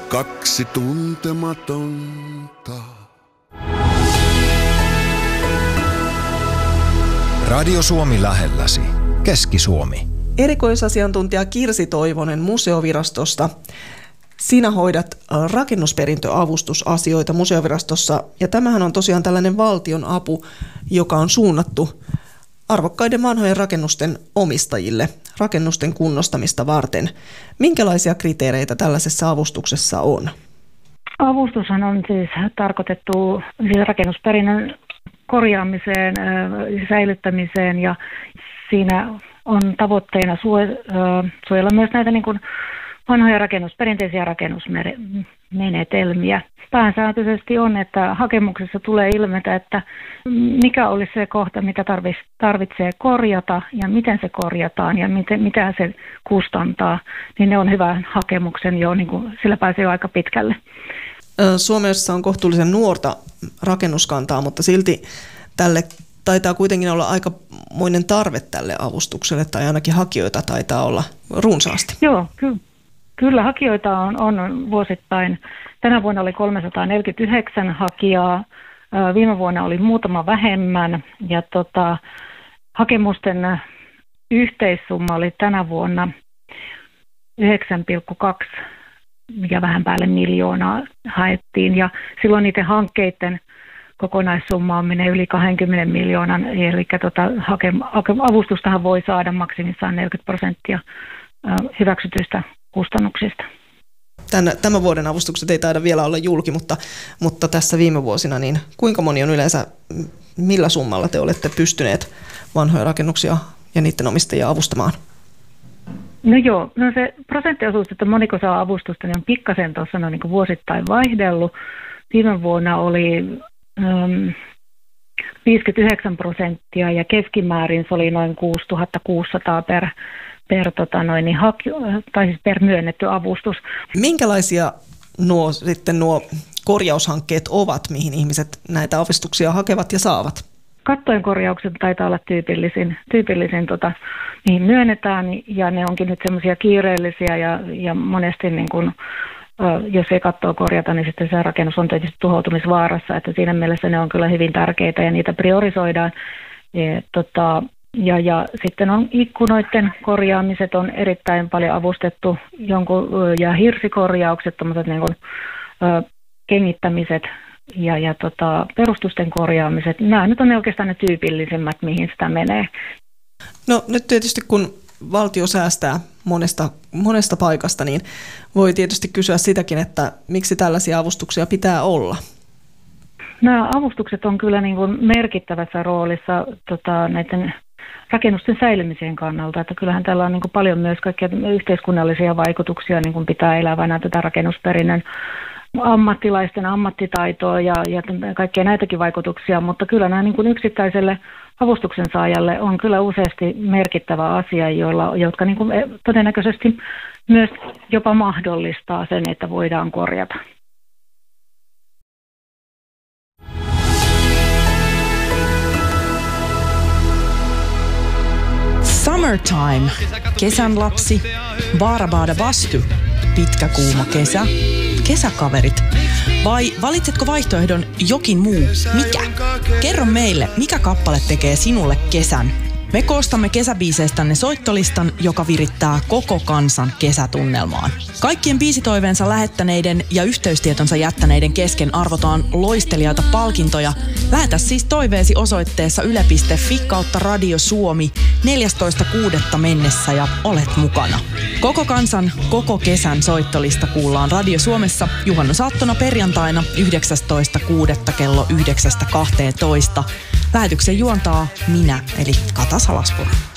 Kaksi tuntematonta. Radio Suomi lähelläsi. Keski-Suomi. Erikoisasiantuntija Kirsi Toivonen Museovirastosta. Sinä hoidat rakennusperintöavustusasioita Museovirastossa, ja tämähän on tosiaan tällainen valtion apu, joka on suunnattu arvokkaiden vanhojen rakennusten omistajille rakennusten kunnostamista varten. Minkälaisia kriteereitä tällaisessa avustuksessa on? Avustushan on siis tarkoitettu rakennusperinnön korjaamiseen, säilyttämiseen, ja siinä on tavoitteena suojella myös näitä niin kuin vanhoja perinteisiä rakennusmenetelmiä. Pääsääntöisesti on, että hakemuksessa tulee ilmetä, että mikä olisi se kohta, mitä tarvitsee korjata ja miten se korjataan ja mitä se kustantaa, niin ne on hyvän hakemuksen jo, niin kuin, sillä pääsee jo aika pitkälle. Suomessa on kohtuullisen nuorta rakennuskantaa, mutta silti tälle taitaa kuitenkin olla aikamoinen tarve tälle avustukselle, tai ainakin hakijoita taitaa olla runsaasti. Joo, kyllä hakijoita on vuosittain. Tänä vuonna oli 349 hakijaa, viime vuonna oli muutama vähemmän, ja hakemusten yhteissumma oli tänä vuonna 9,2 ja vähän päälle miljoonaa haettiin, ja silloin niiden hankkeiden kokonaissumma menee yli 20 miljoonan, eli avustustahan voi saada maksimissaan 40% hyväksytyistä kustannuksista. Tämän vuoden avustukset ei taida vielä olla julki, mutta tässä viime vuosina, niin kuinka moni on yleensä, millä summalla te olette pystyneet vanhoja rakennuksia ja niiden omistajia avustamaan? No se prosenttiosuus, että moniko saa avustusta, niin on pikkasen tuossa niin kuin vuosittain vaihdellut. Viime vuonna oli 59% ja keskimäärin se oli noin 6600 per myönnetty avustus. Minkälaisia nuo korjaushankkeet ovat, mihin ihmiset näitä avustuksia hakevat ja saavat? Kattojen korjaukset taitaa olla tyypillisin mihin myönnetään, ja ne onkin nyt semmoisia kiireellisiä, ja monesti niin kun, jos ei kattoa korjata, niin sitten se rakennus on tietysti tuhoutumisvaarassa, että siinä mielessä ne on kyllä hyvin tärkeitä ja niitä priorisoidaan. Ja sitten on ikkunoiden korjaamiset on erittäin paljon avustettu, ja hirsikorjaukset, tommoset niin kuin kengittämiset ja perustusten korjaamiset. Nämä nyt on oikeastaan ne tyypillisimmät, mihin sitä menee. No nyt tietysti kun valtio säästää monesta paikasta, niin voi tietysti kysyä sitäkin, että miksi tällaisia avustuksia pitää olla? Nämä avustukset on kyllä niin kuin merkittävässä roolissa näiden rakennusten säilymisen kannalta, että kyllähän tällä on niin kuin paljon myös kaikkia yhteiskunnallisia vaikutuksia, niin kuin pitää elävänä tätä rakennusperinnön ammattilaisten ammattitaitoa ja kaikkia näitäkin vaikutuksia, mutta kyllä nämä niin kuin yksittäiselle avustuksen saajalle on kyllä useasti merkittävä asia, jotka niin kuin todennäköisesti myös jopa mahdollistaa sen, että voidaan korjata. Summertime, kesän lapsi, Baarabaada Bastu, pitkä kuuma kesä, kesäkaverit. Vai valitsetko vaihtoehdon jokin muu? Mikä? Kerro meille, mikä kappale tekee sinulle kesän. Me koostamme kesäbiiseistänne soittolistan, joka virittää koko kansan kesätunnelmaan. Kaikkien biisitoiveensa lähettäneiden ja yhteystietonsa jättäneiden kesken arvotaan loistelijoita palkintoja. Lähetä siis toiveesi osoitteessa yle.fi/Radio Suomi 14.6. mennessä ja olet mukana. Koko kansan, koko kesän soittolista kuullaan Radio Suomessa juhannusaattona perjantaina 19.6. kello 9.12. Lähetyksen juontaa minä, eli Kata Salaspuro.